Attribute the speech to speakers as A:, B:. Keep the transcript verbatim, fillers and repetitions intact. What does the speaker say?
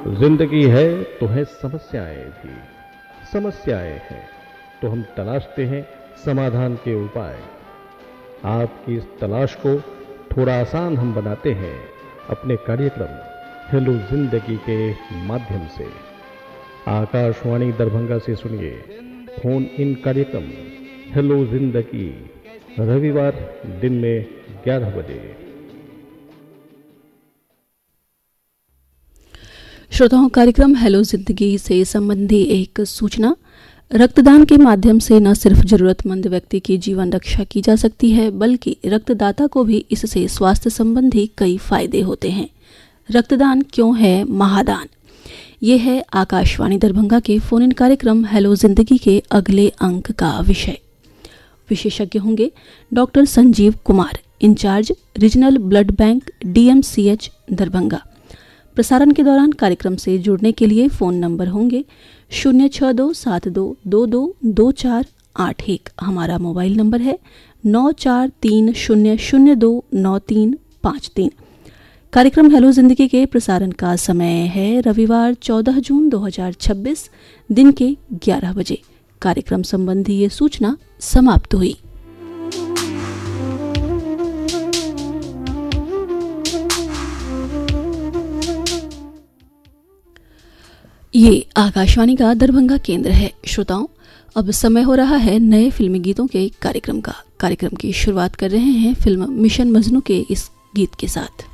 A: जिंदगी है तो है समस्याएं भी, समस्याएं हैं तो हम तलाशते हैं समाधान के उपाय। आपकी इस तलाश को थोड़ा आसान हम बनाते हैं अपने कार्यक्रम हेलो जिंदगी के माध्यम से। आकाशवाणी दरभंगा से सुनिए फोन इन कार्यक्रम हेलो जिंदगी, रविवार दिन में ग्यारह बजे।
B: श्रोताओं, कार्यक्रम हेलो जिंदगी से संबंधी एक सूचना। रक्तदान के माध्यम से न सिर्फ जरूरतमंद व्यक्ति की जीवन रक्षा की जा सकती है, बल्कि रक्तदाता को भी इससे स्वास्थ्य संबंधी कई फायदे होते हैं। रक्तदान क्यों है महादान, ये है आकाशवाणी दरभंगा के फोन इन कार्यक्रम हेलो जिंदगी के अगले अंक का विषय। विशेषज्ञ होंगे doctor Sanjeev Kumar, in charge regional blood bank, DMCH Darbhanga. प्रसारण के दौरान कार्यक्रम से जुड़ने के लिए फ़ोन नंबर होंगे शून्य छः दो सात दो दो दो दो चार आठ एक। हमारा मोबाइल नंबर है नौ चार तीन शून्य शून्य दो नौ तीन पाँच तीन। कार्यक्रम हेलो जिंदगी के प्रसारण का समय है रविवार चौदह जून दो हज़ार छब्बीस दिन के ग्यारह बजे। कार्यक्रम संबंधी ये सूचना समाप्त हुई। ये आकाशवाणी का दरभंगा केंद्र है। श्रोताओं, अब समय हो रहा है नए फिल्मी गीतों के कार्यक्रम का। कार्यक्रम की शुरुआत कर रहे हैं फिल्म मिशन मजनू के इस गीत के साथ।